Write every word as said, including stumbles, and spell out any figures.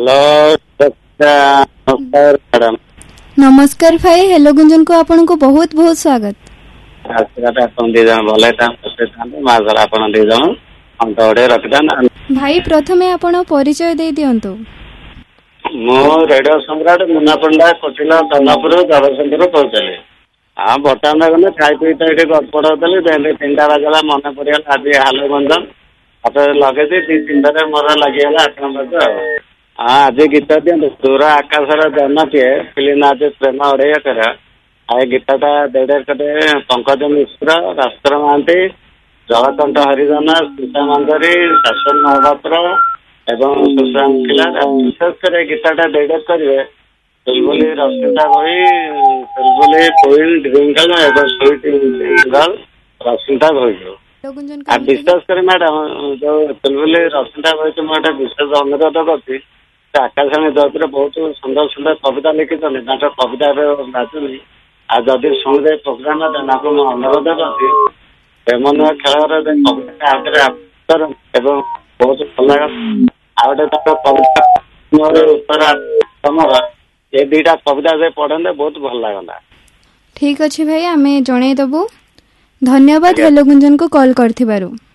Hello नमस्कार madam. नमस्कार भाई। हेलो गुंजन को आपन को बहुत बहुत स्वागत। आशीर्वाद अपन दी जण भले था सते था माजर अपन दी जण हम तो ओडे रखदा ना। भाई प्रथमे आपण परिचय दे दियंतु। मो रेडियो सम्राट मुन्ना पंडा कोचिला तनापुर जगतसिंहपुर कहतले। आ बर्तमान गने खाई पी तो एठी गड़पड़ होतली देले तीनटा बाजला मन पड़ियाला आज हालो गंजन आप लगे दी तीनटा मोर लगिगला आठ नंबर आ आज गीत दियंतु दूर आकाशर जन्नतीय फिल्म आज प्रेम ओढ़ेया कर आ गीतटा देड़े कटे पंकज मिश्र रास्त्र महांती जगतंत हरिजन सीता मंजरी शासन महापात्र एवं सुशांत किलार विशेषकर गीतटा डेडिकेट करेंगे बुलबुली रश्मिता भई बुलबुली कोयल ड्रिंगल एवं स्वीट गर्ल रश्मिता भई आ विशेष कर मैडम जो बुलबुली रश्मिता भई मुझे विशेष अनुरोध करती आकाशवाणी जगत बहुत सुंदर सुंदर कविता लिखिं कविता बाजुनी आ जदि शुणे प्रोग्राम मुझे अनुरोध करती प्रेम नुआ खेल कविता आगे एवं बहुत भल लगे आ गए उत्तर तमर ये दुईटा कविता से पढ़े बहुत भल लगला। ठीक अच्छे भाई आमे जणेदेबू। धन्यवाद हेलो गुंजन को कॉल करथिबारु।